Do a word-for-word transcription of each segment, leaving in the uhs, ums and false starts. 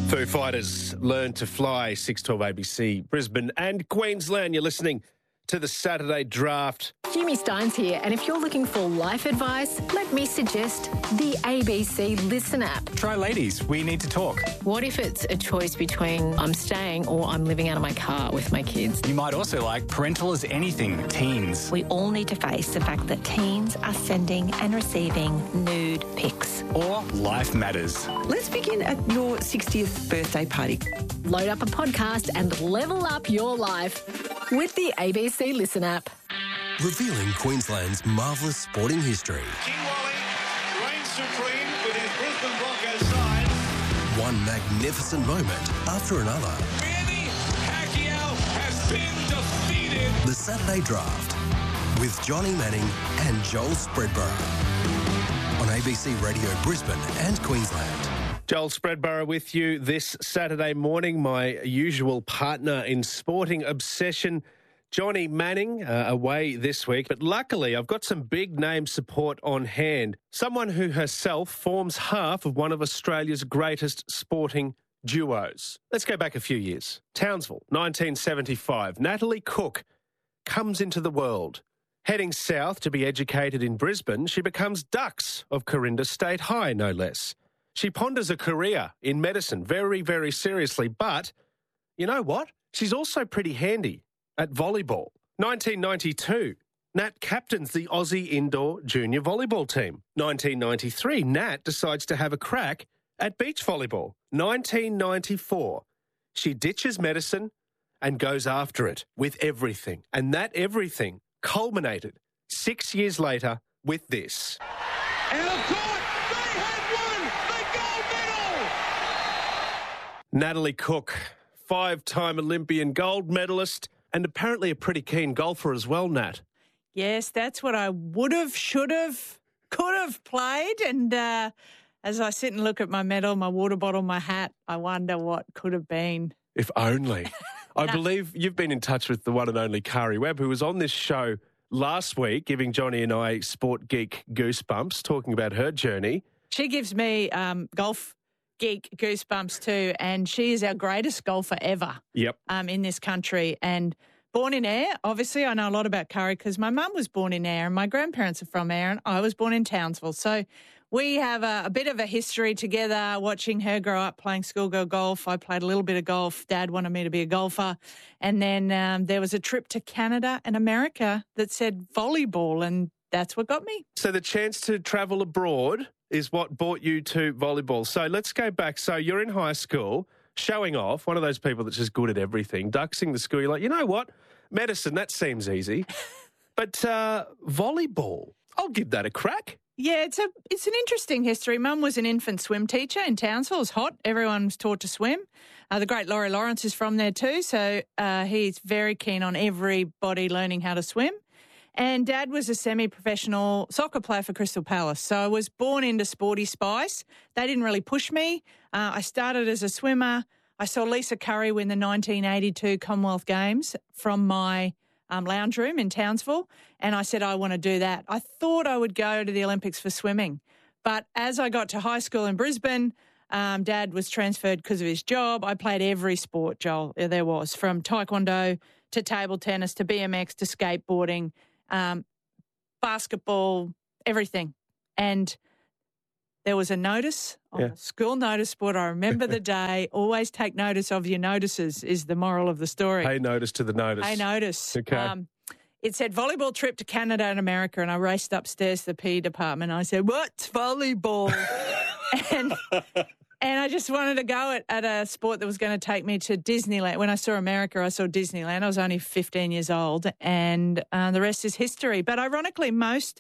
Foo Fighters, Learn to Fly, six twelve A B C, Brisbane and Queensland. You're listening to the Saturday Draft. Jimmy Steins here, and if you're looking for life advice, let me suggest the A B C Listen app. Try Ladies, We Need to Talk. What if it's a choice between I'm staying or I'm living out of my car with my kids? You might also like Parental as Anything, Teens. We all need to face the fact that teens are sending and receiving nude pics. Or Life Matters. Let's begin at your sixtieth birthday party. Load up a podcast and level up your life with the A B C Listen app. Revealing Queensland's marvellous sporting history. King Wally reigns supreme with his Brisbane Broncos side. One magnificent moment after another. Manny Pacquiao has been defeated. The Saturday Draft with Johnny Manning and Joel Spreadborough on A B C Radio Brisbane and Queensland. Joel Spreadborough with you this Saturday morning, my usual partner in sporting obsession, Johnny Manning, uh, away this week. But luckily, I've got some big name support on hand. Someone who herself forms half of one of Australia's greatest sporting duos. Let's go back a few years. Townsville, nineteen seventy-five. Natalie Cook comes into the world. Heading south to be educated in Brisbane, she becomes Dux of Corinda State High, no less. She ponders a career in medicine very, very seriously. But you know what? She's also pretty handy at volleyball. nineteen ninety-two, Nat captains the Aussie indoor junior volleyball team. nineteen ninety-three, Nat decides to have a crack at beach volleyball. nineteen ninety-four, she ditches medicine and goes after it with everything. And that everything culminated six years later with this. And of course, they have won the gold medal. Natalie Cook, five-time Olympian gold medalist, and apparently a pretty keen golfer as well, Nat. Yes, that's what I would have, should have, could have played. And uh, as I sit and look at my medal, my water bottle, my hat, I wonder what could have been. If only. I no. believe you've been in touch with the one and only Kari Webb, who was on this show last week, giving Johnny and I sport geek goosebumps, talking about her journey. She gives me um, golf geek goosebumps too, and she is our greatest golfer ever. Yep. Um, in this country. And born in Ayr, obviously I know a lot about Kari because my mum was born in Ayr and my grandparents are from Ayr and I was born in Townsville. So we have a, a bit of a history together, watching her grow up playing schoolgirl golf. I played a little bit of golf. Dad wanted me to be a golfer. And then um, there was a trip to Canada and America that said volleyball, and that's what got me. So the chance to travel abroad is what brought you to volleyball. So let's go back. So you're in high school, showing off, one of those people that's just good at everything, duxing the school. You're like, you know what? Medicine, that seems easy. But uh, volleyball, I'll give that a crack. Yeah, it's a it's an interesting history. Mum was an infant swim teacher in Townsville. It was hot. Everyone was taught to swim. Uh, the great Laurie Lawrence is from there too, so uh, he's very keen on everybody learning how to swim. And Dad was a semi-professional soccer player for Crystal Palace. So I was born into sporty spice. They didn't really push me. Uh, I started as a swimmer. I saw Lisa Curry win the nineteen eighty-two Commonwealth Games from my Um, lounge room in Townsville, and I said I want to do that. I thought I would go to the Olympics for swimming, but as I got to high school in Brisbane, um, Dad was transferred because of his job. I played every sport, Joel, there was, from taekwondo to table tennis to B M X to skateboarding, um, basketball, everything. And there was a notice on Yeah. the school notice board. I remember the day. Always take notice of your notices is the moral of the story. Pay notice to the notice. Pay notice. Okay. Um, it said volleyball trip to Canada and America, and I raced upstairs to the P E department. I said, "What's volleyball?" and and I just wanted to go at, at a sport that was going to take me to Disneyland. When I saw America, I saw Disneyland. I was only fifteen years old, and uh, the rest is history. But ironically, most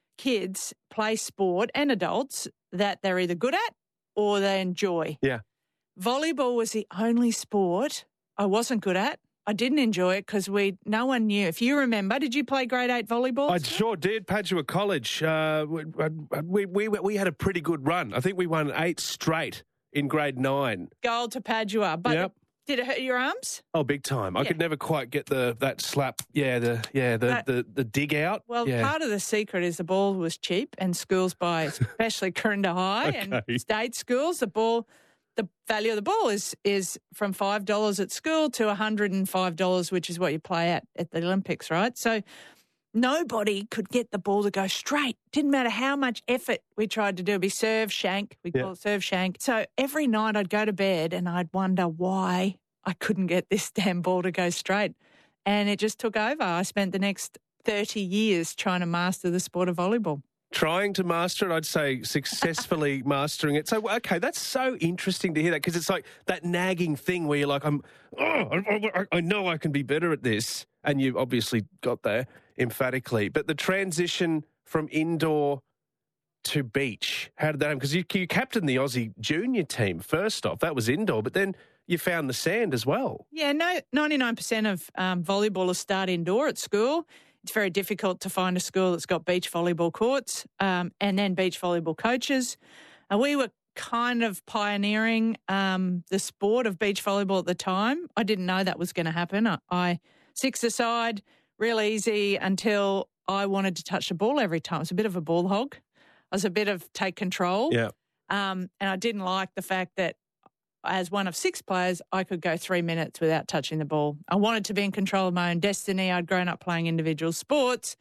kids play sport, and adults, that they're either good at or they enjoy. Yeah. Volleyball was the only sport I wasn't good at. I didn't enjoy it because we no one knew. If you remember, did you play grade eight volleyball? I sure did. Padua College. Uh, we, we, we, we had a pretty good run. I think we won eight straight in grade nine. Gold to Padua. But Yep. did it hurt your arms? Oh, big time. I Yeah. could never quite get the that slap. Yeah, the yeah the That- the, the dig out. Well, yeah. part of the secret is the ball was cheap, and schools by especially Corinda High Okay. and state schools, the ball the value of the ball is is from five dollars at school to one hundred five dollars, which is what you play at at the Olympics, right? So nobody could get the ball to go straight. Didn't matter how much effort we tried to do. It'd be serve, shank. We Yeah. call it serve, shank. So every night I'd go to bed and I'd wonder why I couldn't get this damn ball to go straight. And it just took over. I spent the next thirty years trying to master the sport of volleyball. Trying to master it, I'd say successfully mastering it. So, okay, that's so interesting to hear that, because it's like that nagging thing where you're like, I'm, oh, I, I- I know I can be better at this. And you obviously got there emphatically. But the transition from indoor to beach, how did that happen? Because you, you captained the Aussie junior team first off. That was indoor, but then you found the sand as well. Yeah, no, ninety-nine percent of um, volleyballers start indoor at school. It's very difficult to find a school that's got beach volleyball courts um, and then beach volleyball coaches. And we were kind of pioneering um, the sport of beach volleyball at the time. I didn't know that was going to happen. I, I six aside, real easy until I wanted to touch the ball every time. I was a bit of a ball hog. I was a bit of take control. Yeah. Um, and I didn't like the fact that as one of six players, I could go three minutes without touching the ball. I wanted to be in control of my own destiny. I'd grown up playing individual sports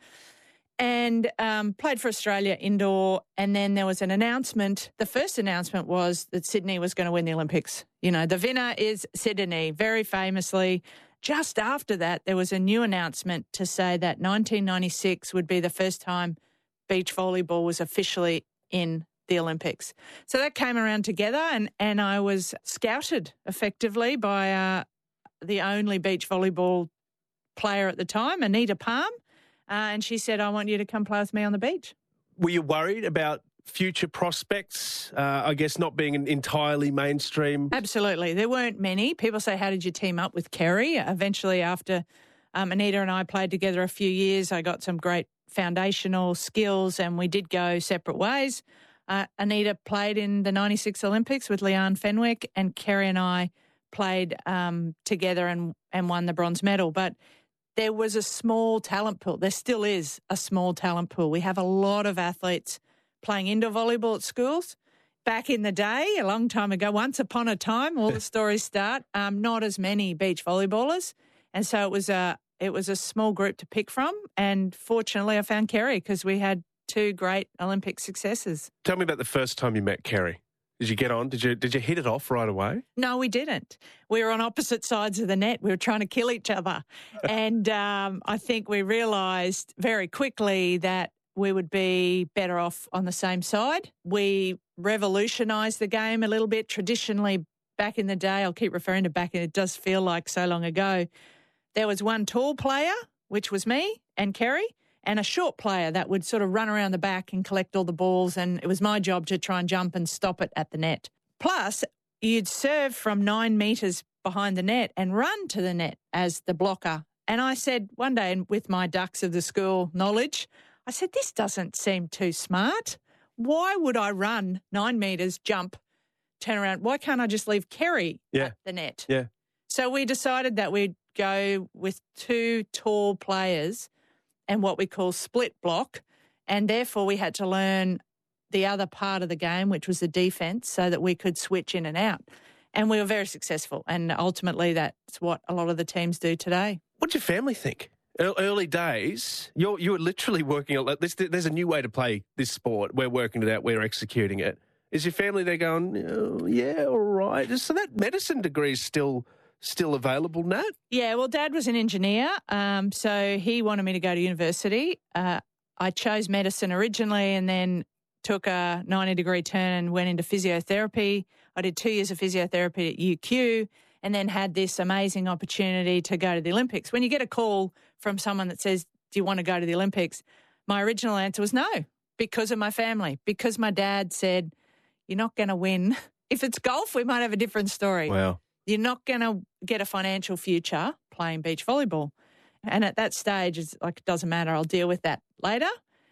and um, played for Australia indoor. And then there was an announcement. The first announcement was that Sydney was going to win the Olympics. You know, the winner is Sydney, very famously. Just after that, there was a new announcement to say that nineteen ninety-six would be the first time beach volleyball was officially in the Olympics. So that came around together and, and I was scouted effectively by uh, the only beach volleyball player at the time, Anita Palm, uh, and she said, I want you to come play with me on the beach. Were you worried about future prospects, uh, I guess not being an entirely mainstream? Absolutely. There weren't many. People say, how did you team up with Kerry? Eventually, after um, Anita and I played together a few years, I got some great foundational skills and we did go separate ways. Uh, Anita played in the ninety-six Olympics with Leanne Fenwick and Kerry and I played um, together and, and won the bronze medal. But there was a small talent pool. There still is a small talent pool. We have a lot of athletes playing indoor volleyball at schools. Back in the day, a long time ago, once upon a time, all the stories start, um, not as many beach volleyballers. And so it was a, it was a small group to pick from. And fortunately, I found Kerry because we had two great Olympic successes. Tell me about the first time you met Kerry. Did you get on? Did you did you hit it off right away? No, we didn't. We were on opposite sides of the net. We were trying to kill each other. and um, I think we realised very quickly that we would be better off on the same side. We revolutionised the game a little bit. Traditionally, back in the day, I'll keep referring to back, and it does feel like so long ago, there was one tall player, which was me and Kerry, and a short player that would sort of run around the back and collect all the balls, and it was my job to try and jump and stop it at the net. Plus, you'd serve from nine metres behind the net and run to the net as the blocker. And I said one day, and with my ducks of the school knowledge, I said, this doesn't seem too smart. Why would I run nine metres, jump, turn around? Why can't I just leave Kerry Yeah. at the net? Yeah. So we decided that we'd go with two tall players and what we call split block, and therefore we had to learn the other part of the game, which was the defence, so that we could switch in and out. And we were very successful, and ultimately that's what a lot of the teams do today. What did your family think? Ear- Early days, you're you were literally working on this. There's a new way to play this sport. We're working it out. We're executing it. Is your family there going, oh, yeah, all right? So that medicine degree is still still available, Nat? Yeah, well, Dad was an engineer, um, so he wanted me to go to university. Uh, I chose medicine originally and then took a ninety-degree turn and went into physiotherapy. I did two years of physiotherapy at U Q and then had this amazing opportunity to go to the Olympics. When you get a call from someone that says, do you want to go to the Olympics? My original answer was no, because of my family, because my dad said, you're not going to win. If it's golf, we might have a different story. Wow. You're not going to get a financial future playing beach volleyball. And at that stage, it's like, it doesn't matter. I'll deal with that later.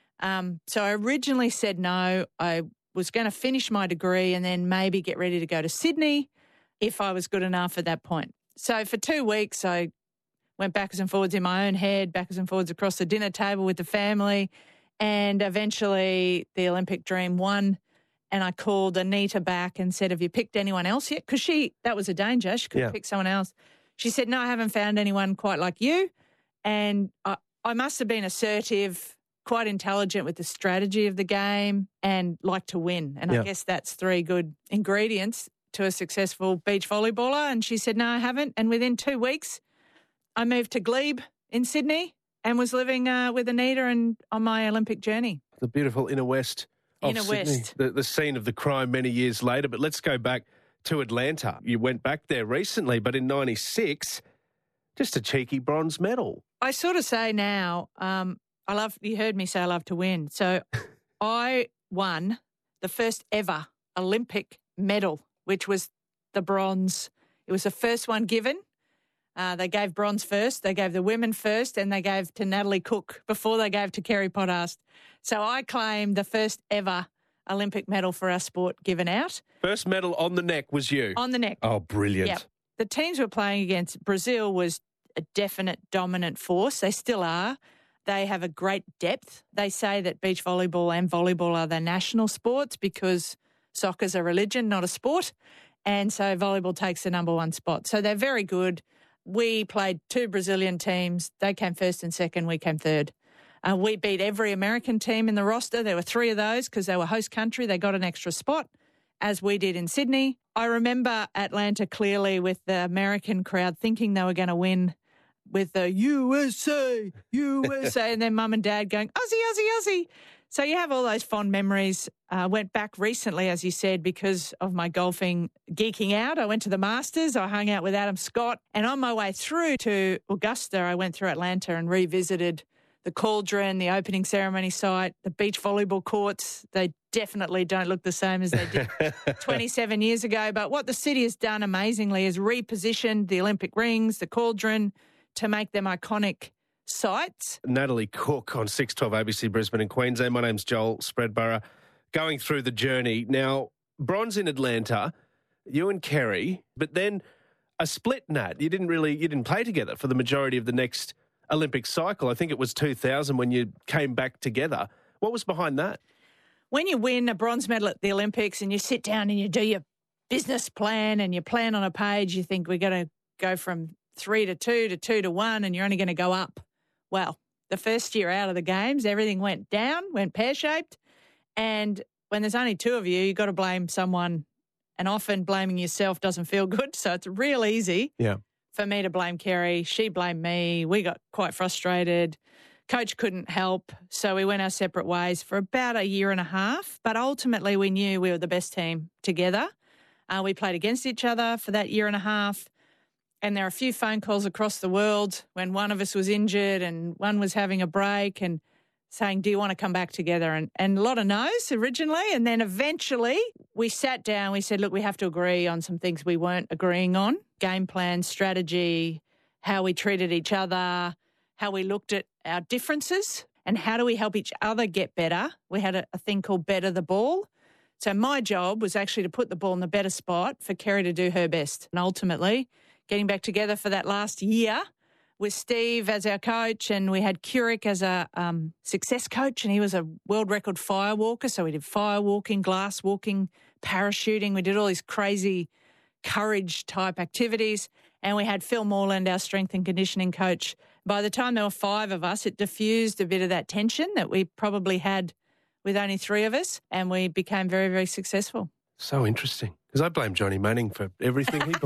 Um, so I originally said no. I was going to finish my degree and then maybe get ready to go to Sydney if I was good enough at that point. So for two weeks, I went backwards and forwards in my own head, backwards and forwards across the dinner table with the family. And eventually the Olympic dream won. And I called Anita back and said, have you picked anyone else yet? Because she, that was a danger. She could have Yeah. picked someone else. She said, no, I haven't found anyone quite like you. And I, I must have been assertive, quite intelligent with the strategy of the game and like to win. And Yeah. I guess that's three good ingredients to a successful beach volleyballer. And she said, no, I haven't. And within two weeks, I moved to Glebe in Sydney and was living uh, with Anita and on my Olympic journey. The beautiful inner west of Inner Sydney, west. The, the scene of the crime many years later. But let's go back to Atlanta. You went back there recently, but in ninety-six, just a cheeky bronze medal. I sort of say now, um, I love, you heard me say I love to win. So I won the first ever Olympic medal, which was the bronze. It was the first one given. Uh, they gave bronze first, they gave the women first, and they gave to Natalie Cook before they gave to Kerry Pottharst. So I claim the first ever Olympic medal for our sport given out. First medal on the neck was you. On the neck. Oh, brilliant. Yep. The teams we're playing against, Brazil was a definite dominant force. They still are. They have a great depth. They say that beach volleyball and volleyball are their national sports because soccer's a religion, not a sport. And so volleyball takes the number one spot. So they're very good. We played two Brazilian teams. They came first and second. We came third. Uh, we beat every American team in the roster. There were three of those because they were host country. They got an extra spot, as we did in Sydney. I remember Atlanta clearly with the American crowd thinking they were going to win with the U S A, U S A, and then mum and dad going, Aussie, Aussie, Aussie. So you have all those fond memories. Uh, went back recently, as you said, because of my golfing geeking out. I went to the Masters. I hung out with Adam Scott. And on my way through to Augusta, I went through Atlanta and revisited the Cauldron, the opening ceremony site, the beach volleyball courts. They definitely don't look the same as they did twenty-seven years ago. But what the city has done amazingly is repositioned the Olympic rings, the Cauldron, to make them iconic sites. Natalie Cook on six twelve A B C Brisbane and Queensland. My name's Joel Spreadborough. Going through the journey. Now, bronze in Atlanta, you and Kerry, but then a split, Nat. You didn't really, you didn't play together for the majority of the next Olympic cycle. I think it was two thousand when you came back together. What was behind that? When you win a bronze medal at the Olympics and you sit down and you do your business plan and you plan on a page, you think we're going to go from three to two to two to one and you're only going to go up. Well, the first year out of the games, everything went down, went pear-shaped. And when there's only two of you, you've got to blame someone. And often blaming yourself doesn't feel good. So it's real easy Yeah. for me to blame Kerry. She blamed me. We got quite frustrated. Coach couldn't help. So we went our separate ways for about a year and a half. But ultimately, we knew we were the best team together. Uh, we played against each other for that year and a half. And there are a few phone calls across the world when one of us was injured and one was having a break and saying, do you want to come back together? And, and a lot of no's originally. And then eventually we sat down, we said, look, we have to agree on some things we weren't agreeing on. Game plan, strategy, how we treated each other, how we looked at our differences and how do we help each other get better. We had a, a thing called Better the Ball. So my job was actually to put the ball in the better spot for Kerry to do her best. And ultimately, getting back together for that last year with Steve as our coach, and we had Curic as a um, success coach, and he was a world record fire walker. So we did fire walking, glass walking, parachuting. We did all these crazy courage type activities. And we had Phil Moreland, our strength and conditioning coach. By the time there were five of us, it diffused a bit of that tension that we probably had with only three of us, and we became very, very successful. So interesting. Because I blame Johnny Manning for everything he